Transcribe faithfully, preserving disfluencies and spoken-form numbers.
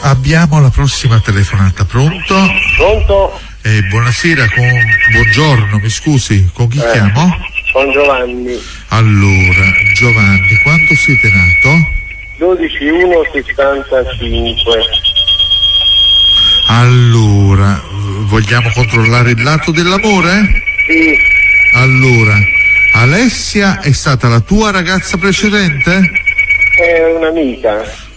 Abbiamo la prossima telefonata, pronto? Pronto? Eh, buonasera, con... buongiorno, mi scusi, con chi Eh, chiamo? Con Giovanni. Allora, Giovanni, quando siete nato? dodici uno sessantacinque. Allora, vogliamo controllare il lato dell'amore? Sì, Allora, Alessia è stata la tua ragazza precedente? è un'amica.